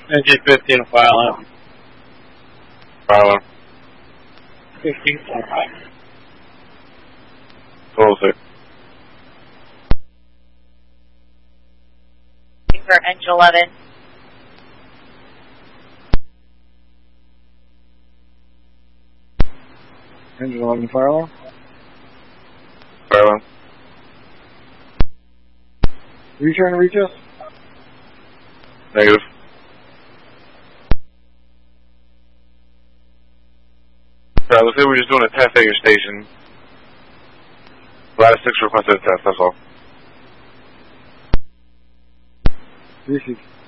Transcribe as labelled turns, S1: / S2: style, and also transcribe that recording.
S1: NG15 file out.
S2: File out.
S1: 15.5.
S2: Total 6.
S3: For Engine 11.
S4: Engine 11 fire alarm.
S2: Fire alarm.
S4: Are you trying to reach us?
S2: Negative. Alright, let's say we're just doing a test at your station. Last 6 requested a test, that's all.
S4: Receive.